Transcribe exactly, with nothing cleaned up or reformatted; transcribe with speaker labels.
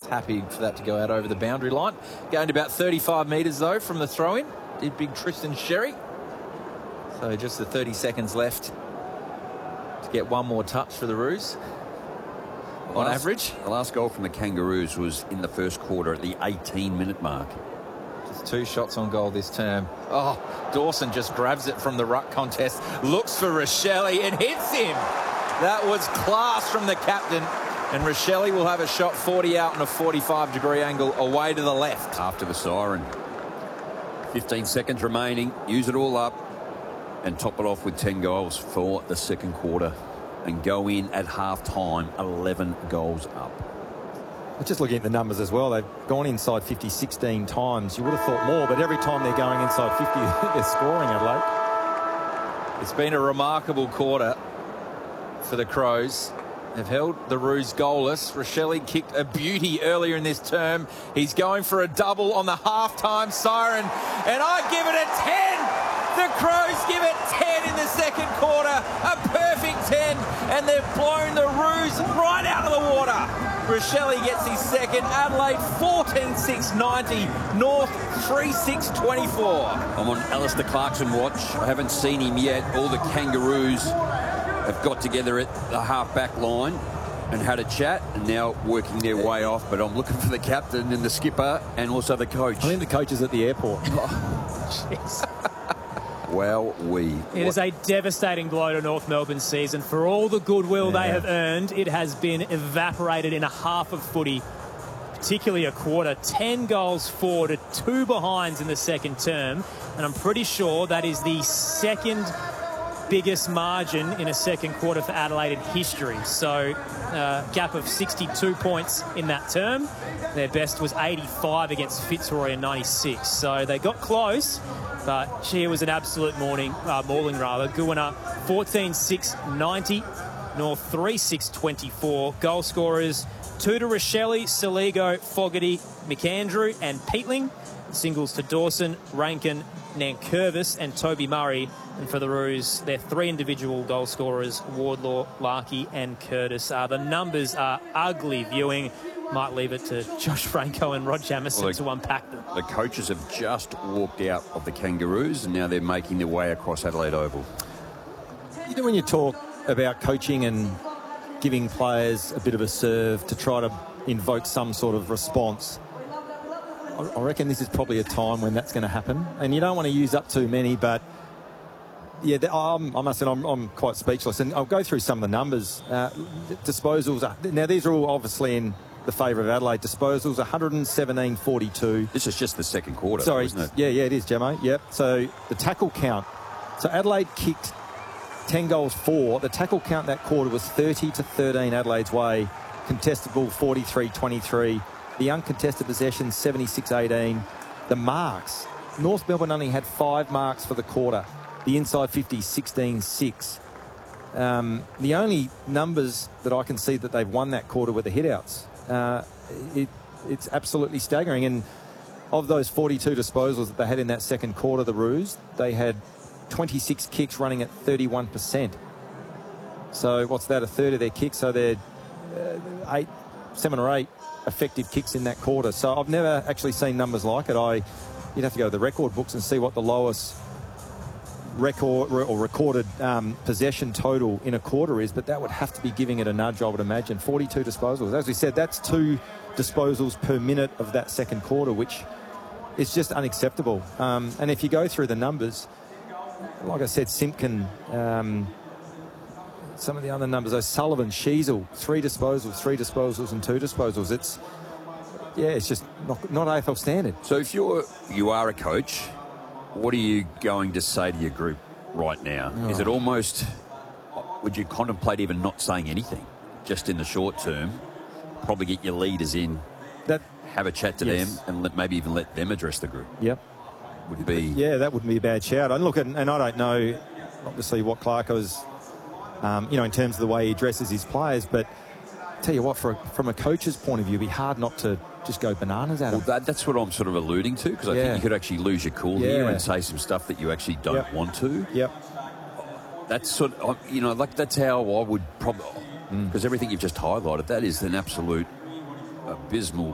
Speaker 1: happy for that to go out over the boundary line. Gained about thirty-five metres, though, from the throw-in. Did big Tristan Sherry. So just the thirty seconds left to get one more touch for the Roos. On
Speaker 2: last,
Speaker 1: average.
Speaker 2: The last goal from the Kangaroos was in the first quarter at the eighteen minute mark.
Speaker 1: Just two shots on goal this term. Oh, Dawson just grabs it from the ruck contest, looks for Rochelle and hits him. That was class from the captain. And Rochelle will have a shot forty out on a forty-five degree angle away to the left.
Speaker 2: After the siren. fifteen seconds remaining. Use it all up and top it off with ten goals for the second quarter. And go in at half-time, eleven goals up.
Speaker 3: Just looking at the numbers as well, they've gone inside fifty sixteen times. You would have thought more, but every time they're going inside fifty, they're scoring, Adelaide.
Speaker 1: It's been a remarkable quarter for the Crows. They've held the Roos goalless. Rochelle kicked a beauty earlier in this term. He's going for a double on the half-time siren, and I give it a ten. The Crows give it ten in the second quarter, a perfect ten, and they've blown the Roos right out of the water. Rochelle gets his second. Adelaide fourteen six ninety, North three six twenty-four.
Speaker 2: I'm on Alistair Clarkson watch. I haven't seen him yet. All the Kangaroos have got together at the half-back line and had a chat, and now working their way off. But I'm looking for the captain and the skipper and also the coach.
Speaker 3: I think the coach is at the airport.
Speaker 4: Jeez.
Speaker 2: Well, we...
Speaker 4: It is a devastating blow to North Melbourne's season. For all the goodwill
Speaker 3: Yeah.
Speaker 4: they have earned, it has been evaporated in a half of footy, particularly a quarter. ten goals for to two behinds in the second term, and I'm pretty sure that is the second biggest margin in a second quarter for Adelaide in history. So uh, gap of sixty-two points in that term. Their best was eighty-five against Fitzroy in ninety-six. So they got close, but gee, it was an absolute morning, uh, mauling rather. Goona fourteen six ninety, North three six twenty-four. Goal scorers, two to Rochelle, Saligo, Fogarty, McAndrew and Peatling. Singles to Dawson, Rankin, Nankervis and Toby Murray. And for the Roos, their three individual goal scorers, Wardlaw, Larkey and Curtis. Uh, the numbers are ugly viewing. Might leave it to Josh Franco and Rod Jamison
Speaker 2: well,
Speaker 4: to unpack them.
Speaker 2: The coaches have just walked out of the Kangaroos and now they're making their way across Adelaide Oval.
Speaker 3: You know, when you talk about coaching and giving players a bit of a serve to try to invoke some sort of response, I reckon this is probably a time when that's going to happen. And you don't want to use up too many, but yeah, I'm, I must say I'm, I'm quite speechless. And I'll go through some of the numbers. Uh, disposals, are, now these are all obviously in the favour of Adelaide. Disposals, one seventeen forty-two.
Speaker 2: This is just the second quarter,
Speaker 3: Sorry,
Speaker 2: isn't it?
Speaker 3: Yeah, yeah, it is, Gemmo. Yep. So the tackle count. So Adelaide kicked ten goals for. The tackle count that quarter was thirty to thirteen Adelaide's way. Contested ball forty-three twenty-three. The uncontested possession seventy-six eighteen. The marks. North Melbourne only had five marks for the quarter. The inside fifty, sixteen six. Um, the only numbers that I can see that they've won that quarter were the hitouts. Uh, it, it's absolutely staggering. And of those forty-two disposals that they had in that second quarter, the Roos, they had twenty-six kicks running at thirty-one percent. So what's that, a third of their kicks? So they're uh, eight, seven or eight effective kicks in that quarter. So I've never actually seen numbers like it. I, you'd have to go to the record books and see what the lowest record or recorded um, possession total in a quarter is, but that would have to be giving it a nudge, I would imagine. forty-two disposals. As we said, that's two disposals per minute of that second quarter, which is just unacceptable. Um, and if you go through the numbers, like I said, Simpkin, um, some of the other numbers, O'Sullivan, Sheasel, three disposals, three disposals and two disposals. It's, yeah, it's just not, not A F L standard.
Speaker 2: So if you're, you are a coach, what are you going to say to your group right now? Oh. Is it almost, would you contemplate even not saying anything, just in the short term, probably get your leaders in,
Speaker 3: that,
Speaker 2: have a chat to
Speaker 3: yes.
Speaker 2: them and let, maybe even let them address the group?
Speaker 3: Yep.
Speaker 2: Would be...
Speaker 3: Yeah, that wouldn't be a bad shout. And look, and, and I don't know, obviously, what Clark was, um, you know, in terms of the way he addresses his players, but tell you what, for a, from a coach's point of view, it'd be hard not to just go bananas at him.
Speaker 2: Well, that, that's what I'm sort of alluding to, because I
Speaker 3: yeah.
Speaker 2: think you could actually lose your cool
Speaker 3: yeah.
Speaker 2: here and say some stuff that you actually don't
Speaker 3: yep.
Speaker 2: want to.
Speaker 3: Yep.
Speaker 2: That's sort of, you know, like that's how I would probably, because mm. everything you've just highlighted, that is an absolute abysmal